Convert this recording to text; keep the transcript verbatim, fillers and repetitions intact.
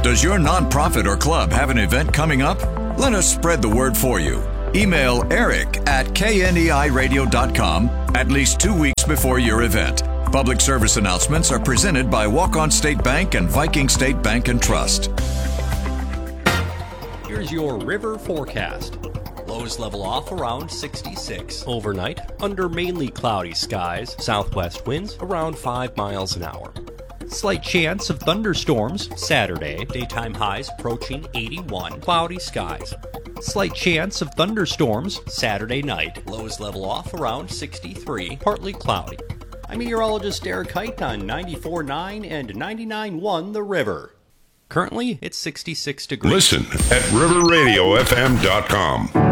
Does your nonprofit or club have an event coming up? Let us spread the word for you. Email Eric at K N E I radio dot com at least two weeks before your event. Public service announcements are presented by Walk-On State Bank and Viking State Bank and Trust. Here's your river forecast. Lows level off around sixty-six. Overnight, under mainly cloudy skies, southwest winds around five miles an hour. Slight chance of thunderstorms Saturday. Daytime highs approaching eighty-one. Cloudy skies. Slight chance of thunderstorms Saturday night. Lows level off around sixty-three. Partly cloudy. I'm meteorologist Derek Height on ninety-four point nine and ninety-nine point one The River. Currently, it's sixty-six degrees. Listen at river radio f m dot com.